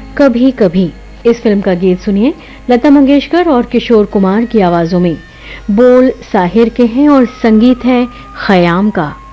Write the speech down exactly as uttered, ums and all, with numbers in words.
कभी कभी। इस फिल्म का गीत सुनिए लता मंगेशकर और किशोर कुमार की आवाजों में। बोल साहिर के हैं और संगीत है खयाम का।